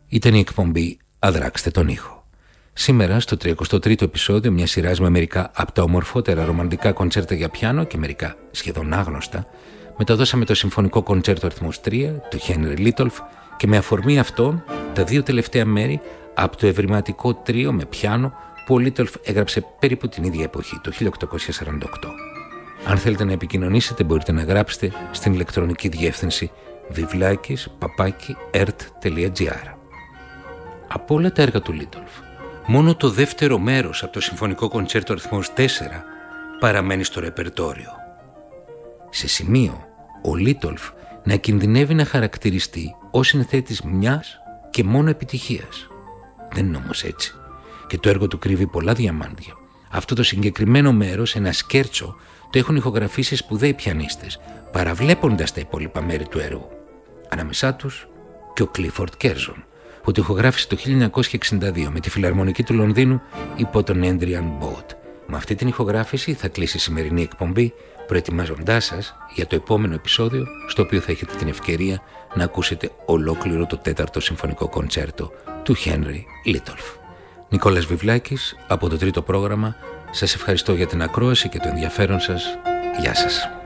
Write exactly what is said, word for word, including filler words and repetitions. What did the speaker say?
Ήταν η εκπομπή «Αδράξτε τον ήχο». Σήμερα, στο τριακοστό τρίτο επεισόδιο μιας σειράς με μερικά από τα ομορφότερα ρομαντικά κοντσέρτα για πιάνο και μερικά σχεδόν άγνωστα, μεταδώσαμε το συμφωνικό κοντσέρτο αριθμός τρία του Henry Litolff και με αφορμή αυτό τα δύο τελευταία μέρη από το ευρηματικό τρίο με πιάνο που ο Litolff έγραψε περίπου την ίδια εποχή, το χίλια οκτακόσια σαράντα οκτώ. Αν θέλετε να επικοινωνήσετε, μπορείτε να γράψετε στην ηλεκτρονική διεύθυνση βιβλάκης παπάκι ερτ τελεία τζι άρ. Από όλα τα έργα του Litolff, μόνο το δεύτερο μέρος από το συμφωνικό κοντσέρτο αριθμός τέσσερα παραμένει στο ρεπερτόριο. Σε σημείο, ο Litolff να κινδυνεύει να χαρακτηριστεί ως συνθέτης μιας και μόνο επιτυχίας. Δεν είναι όμως έτσι. Και το έργο του κρύβει πολλά διαμάντια. Αυτό το συγκεκριμένο μέρος, ένα σκέρτσο, το έχουν ηχογραφήσει σπουδαίοι πιανίστες, παραβλέποντας τα υπόλοιπα μέρη του έργου. Ανάμεσά τους και ο Clifford Curzon, που το ηχογράφησε το χίλια εννιακόσια εξήντα δύο με τη Φιλαρμονική του Λονδίνου υπό τον Adrian Bode. Με αυτή την ηχογράφηση θα κλείσει η σημερινή εκπομπή, προετοιμάζοντάς σας για το επόμενο επεισόδιο, στο οποίο θα έχετε την ευκαιρία να ακούσετε ολόκληρο το τέταρτο συμφωνικό κοντσέρτο του Henry Litolff. Νικόλας Βιβλάκης από το τρίτο πρόγραμμα. Σας ευχαριστώ για την ακρόαση και το ενδιαφέρον σας. Γεια σας.